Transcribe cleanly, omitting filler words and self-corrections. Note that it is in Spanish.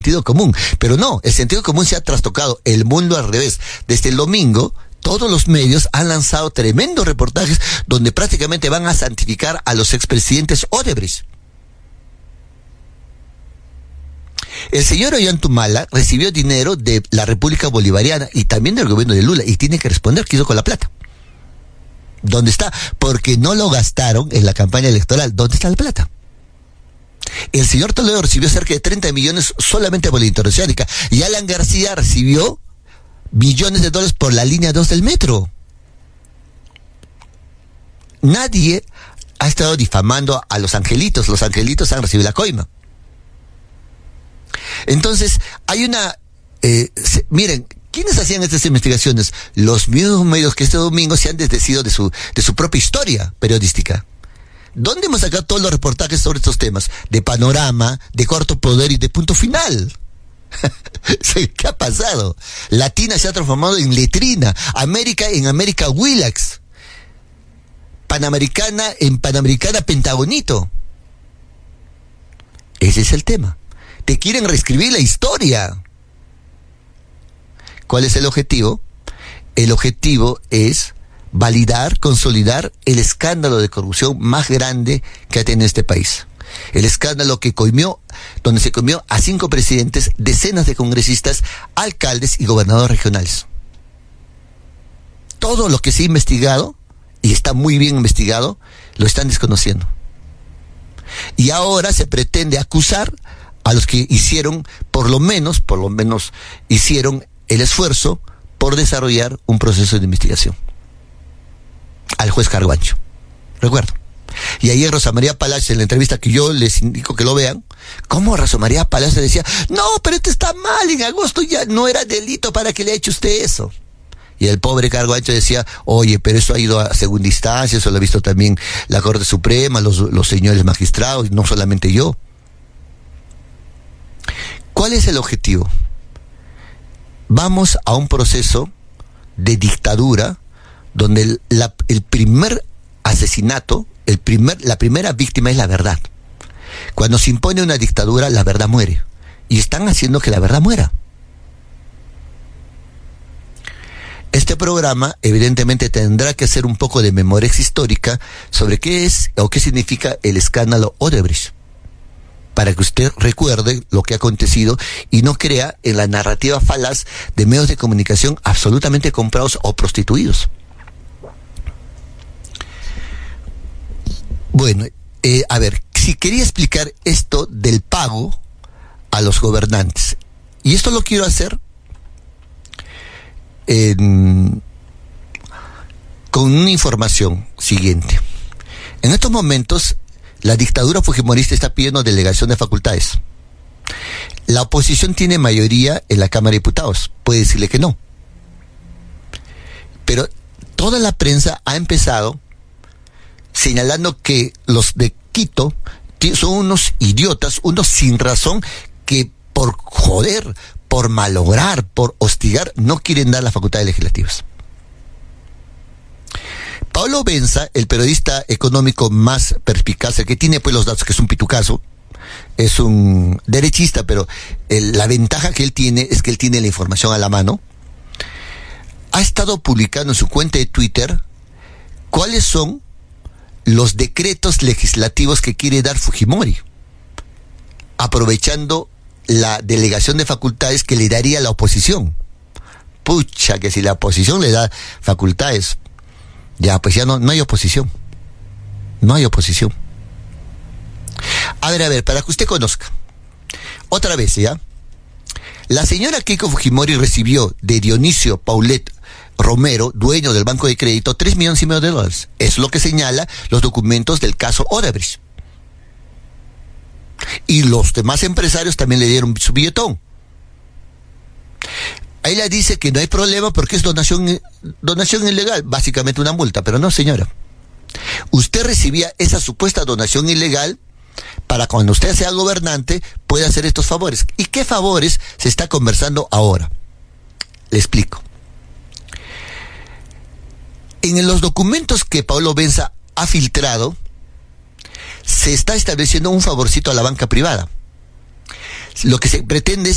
sentido común. Pero no, el sentido común se ha trastocado, el mundo al revés. Desde el domingo, todos los medios han lanzado tremendos reportajes donde prácticamente van a santificar a los expresidentes Odebrecht. El señor Ollantumala recibió dinero de la República Bolivariana y también del gobierno de Lula y tiene que responder qué hizo con la plata. ¿Dónde está? Porque no lo gastaron en la campaña electoral. ¿Dónde está la plata? El señor Toledo recibió cerca de 30 millones solamente por la interoceánica y Alan García recibió millones de dólares por la línea 2 del metro. Nadie ha estado difamando a los angelitos. Los angelitos han recibido la coima. Entonces, hay una... miren, ¿quiénes hacían estas investigaciones? Los mismos medios que este domingo se han desdecido de su propia historia periodística. ¿Dónde hemos sacado todos los reportajes sobre estos temas? De Panorama, de Corto Poder y de Punto Final. ¿Qué ha pasado? Latina se ha transformado en Letrina, América en América Willax, Panamericana en Panamericana Pentagonito. Ese es el tema. Te quieren reescribir la historia. ¿Cuál es el objetivo? El objetivo es validar, consolidar el escándalo de corrupción más grande que ha tenido este país. El escándalo que donde se coimió a 5 presidentes, decenas de congresistas, alcaldes y gobernadores regionales. Todo lo que se ha investigado, y está muy bien investigado, lo están desconociendo. Y ahora se pretende acusar a los que hicieron, por lo menos hicieron el esfuerzo por desarrollar un proceso de investigación. Al juez Carguancho. Recuerdo. Y ayer Rosa María Palacios, en la entrevista que yo les indico que lo vean, cómo Rosa María Palacios decía, no, pero esto está mal, en agosto ya no era delito para que le haya hecho usted eso. Y el pobre Carguancho decía, oye, pero eso ha ido a segunda instancia, eso lo ha visto también la Corte Suprema, los señores magistrados, no solamente yo. ¿Cuál es el objetivo? Vamos a un proceso de dictadura donde el primer asesinato, la primera víctima es la verdad. Cuando se impone una dictadura, la verdad muere. Y están haciendo que la verdad muera. Este programa evidentemente tendrá que hacer un poco de memoria histórica sobre qué es o qué significa el escándalo Odebrecht, para que usted recuerde lo que ha acontecido y no crea en la narrativa falaz de medios de comunicación absolutamente comprados o prostituidos. Bueno, a ver, si quería explicar esto del pago a los gobernantes, y esto lo quiero hacer con una información siguiente. En estos momentos, la dictadura fujimorista está pidiendo delegación de facultades. La oposición tiene mayoría en la Cámara de Diputados. Puede decirle que no. Pero toda la prensa ha empezado señalando que los de Quito son unos idiotas, unos sin razón, que por joder, por malograr, por hostigar, no quieren dar las facultades legislativas. Pablo Benza, el periodista económico más perspicaz, el que tiene pues los datos, que es un pitucazo, es un derechista, pero la ventaja que él tiene es que él tiene la información a la mano, ha estado publicando en su cuenta de Twitter cuáles son los decretos legislativos que quiere dar Fujimori, aprovechando la delegación de facultades que le daría la oposición. Pucha, que si la oposición le da facultades, ya pues ya no hay oposición. No hay oposición. A ver, para que usted conozca. Otra vez, ¿ya? La señora Keiko Fujimori recibió de Dionisio Paulet Romero, dueño del Banco de Crédito, $3,5 millones. Es lo que señala los documentos del caso Odebrecht. Y los demás empresarios también le dieron su billetón. Ahí le dice que no hay problema porque es donación ilegal, básicamente una multa, pero no, señora. Usted recibía esa supuesta donación ilegal para cuando usted sea gobernante pueda hacer estos favores. ¿Y qué favores se está conversando ahora? Le explico. En los documentos que Pablo Benza ha filtrado, se está estableciendo un favorcito a la banca privada. Lo que se pretende es